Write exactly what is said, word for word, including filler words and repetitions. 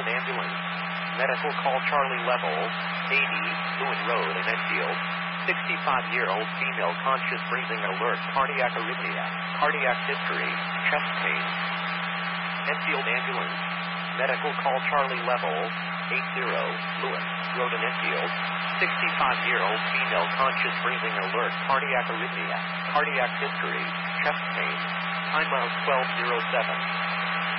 Enfield ambulance. Medical call Charlie level eighty, Lewin Road in Enfield. sixty-five-year-old female conscious breathing alert, cardiac arrhythmia, cardiac history, chest pain. Enfield ambulance. Medical call Charlie level eighty, Lewin Road in Enfield. sixty-five-year-old female conscious breathing alert, cardiac arrhythmia, cardiac history, chest pain. Time out twelve oh seven.